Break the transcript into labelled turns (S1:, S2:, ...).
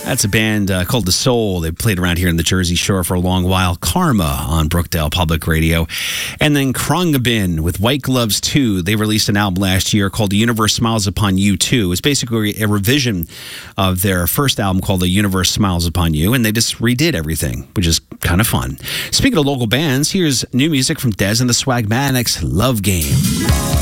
S1: That's a band called The Soul. They played around here in the Jersey Shore for a long while. Karma on Brookdale Public Radio. And then Krongabin with White Gloves 2. They released an album last year called The Universe Smiles Upon You 2. It's basically a revision of their first album called The Universe Smiles Upon You. And they just redid everything, which is kind of fun. Speaking of local bands, here's new music from Dez and the Swagmatics, Love Game.